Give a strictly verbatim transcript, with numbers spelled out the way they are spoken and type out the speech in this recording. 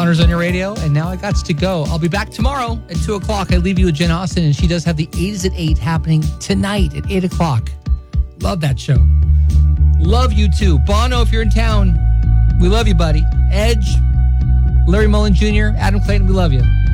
Bonner's on your radio, and now I got to go. I'll be back tomorrow at two o'clock. I leave you with Jen Austen, and she does have the eight is at eight happening tonight at eight o'clock. Love that show. Love you too. Bono, if you're in town, we love you, buddy. Edge, Larry Mullen Junior, Adam Clayton, we love you.